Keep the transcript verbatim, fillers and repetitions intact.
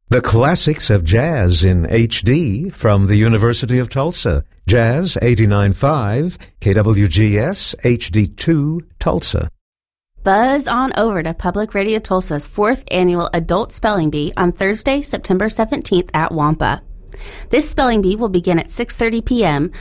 The classics of jazz in H D from the University of Tulsa. Jazz eighty-nine point five, K W G S H D two, Tulsa. Buzz on over to Public Radio Tulsa's fourth annual Adult Spelling Bee on Thursday, September seventeenth at Wampa. This spelling bee will begin at six thirty p.m.